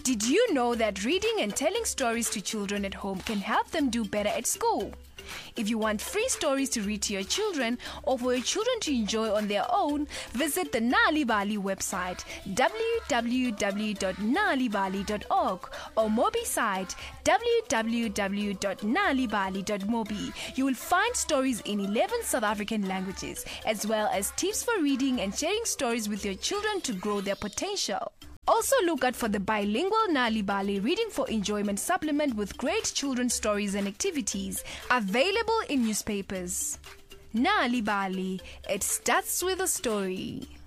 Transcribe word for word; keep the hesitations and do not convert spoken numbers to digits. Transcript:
Did you know that reading and telling stories to children at home can help them do better at school? If you want free stories to read to your children or for your children to enjoy on their own, visit the Nalibali website w w w dot nalibali dot org or Mobi site w w w dot nalibali dot mobi. You will find stories in eleven South African languages, as well as tips for reading and sharing stories with your children to grow their potential. Also look out for the bilingual Nalibali Reading for Enjoyment supplement with great children's stories and activities, available in newspapers. Nalibali, it starts with a story.